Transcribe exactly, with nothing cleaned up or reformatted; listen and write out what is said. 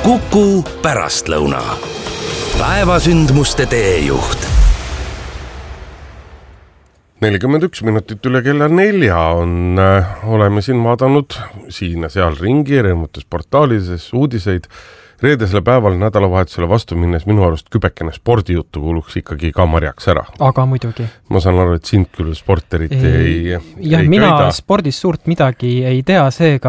Kuku pärastlõuna. Päevasündmuste teejuht. nelikümmend üks minutit üle kella nelja on, äh, oleme siin vaadanud siin ja seal ringi erinevates portaalides uudiseid. Reedesele päeval nädalavahetusele vastu minnes minu arust kübekene spordijuttu kuuluks ikkagi ka marjaks ära. Aga muidugi. Ma saan aru, et sind küll sport eriti ei, ei, ei ja mina köida. Spordis suurt midagi ei tea, seega